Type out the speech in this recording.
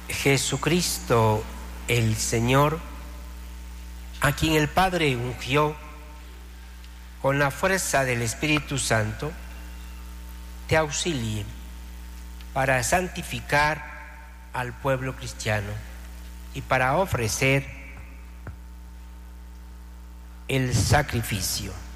Jesucristo el Señor, a quien el Padre ungió con la fuerza del Espíritu Santo, te auxilie para santificar al pueblo cristiano y para ofrecer el sacrificio.